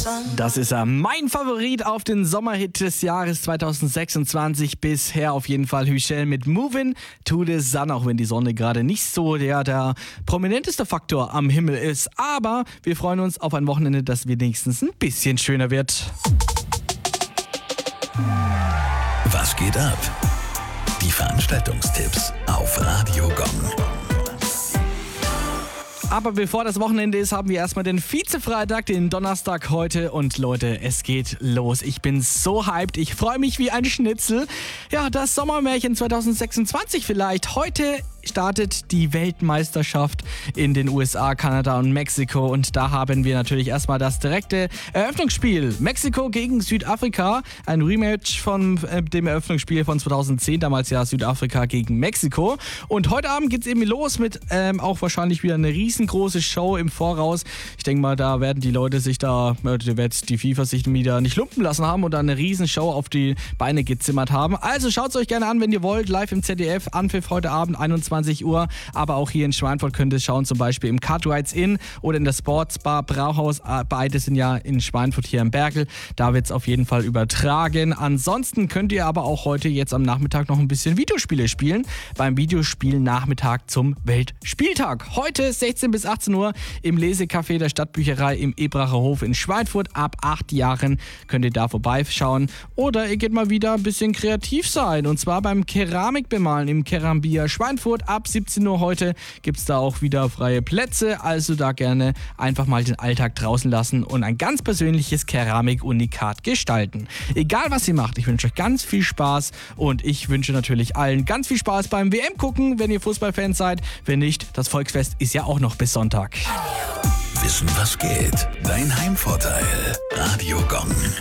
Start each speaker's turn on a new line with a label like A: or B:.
A: Das ist mein Favorit auf den Sommerhit des Jahres 2026. Bisher auf jeden Fall Hüschel mit Movin' to the Sun, auch wenn die Sonne gerade nicht so der prominenteste Faktor am Himmel ist. Aber wir freuen uns auf ein Wochenende, das wenigstens ein bisschen schöner wird.
B: Was geht ab? Die Veranstaltungstipps auf Radio Gong.
A: Aber bevor das Wochenende ist, haben wir erstmal den Vize-Freitag, den Donnerstag heute. Und Leute, es geht los. Ich bin so hyped. Ich freue mich wie ein Schnitzel. Ja, das Sommermärchen 2026 vielleicht. Heute startet die Weltmeisterschaft in den USA, Kanada und Mexiko. Und da haben wir natürlich erstmal das direkte Eröffnungsspiel. Mexiko gegen Südafrika. Ein Rematch von dem Eröffnungsspiel von 2010. Damals ja Südafrika gegen Mexiko. Und heute Abend geht's eben los mit auch wahrscheinlich wieder eine riesengroße Show im Voraus. Ich denke mal, da werden die Leute sich wird die FIFA sich wieder nicht lumpen lassen haben und da eine Riesenshow auf die Beine gezimmert haben. Also schaut es euch gerne an, wenn ihr wollt. Live im ZDF. Anpfiff heute Abend 21 Uhr, aber auch hier in Schweinfurt könnt ihr schauen, zum Beispiel im Cartwrights Inn oder in der Sportsbar Brauhaus. Beide sind ja in Schweinfurt hier im Bergl. Da wird es auf jeden Fall übertragen. Ansonsten könnt ihr aber auch heute jetzt am Nachmittag noch ein bisschen Videospiele spielen. Beim Videospiel-Nachmittag zum Weltspieltag. Heute 16 bis 18 Uhr im Lesecafé der Stadtbücherei im Ebracher Hof in Schweinfurt. Ab 8 Jahren könnt ihr da vorbeischauen. Oder ihr geht mal wieder ein bisschen kreativ sein. Und zwar beim Keramikbemalen im Kerambia Schweinfurt. Ab 17 Uhr heute gibt es da auch wieder freie Plätze. Also da gerne einfach mal den Alltag draußen lassen und ein ganz persönliches Keramik-Unikat gestalten. Egal was ihr macht, ich wünsche euch ganz viel Spaß und ich wünsche natürlich allen ganz viel Spaß beim WM-Gucken, wenn ihr Fußballfans seid. Wenn nicht, das Volksfest ist ja auch noch bis Sonntag.
B: Wissen, was geht? Dein Heimvorteil. Radio Gong.